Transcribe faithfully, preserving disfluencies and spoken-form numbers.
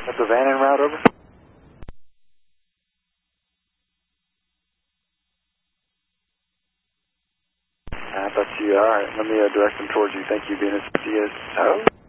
That's the van en route, over? I thought you, all right, let me uh, direct them towards you. Thank you, Venus. C S O.